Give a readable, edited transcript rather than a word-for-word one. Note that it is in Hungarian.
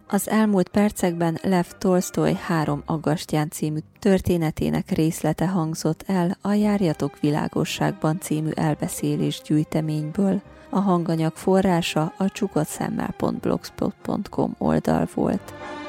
Az elmúlt percekben Lev Tolsztoj 3 aggastyán című történetének részlete hangzott el a Járjatok világosságban című elbeszélés gyűjteményből. A hanganyag forrása a csukotszemmel.blogspot.com oldal volt.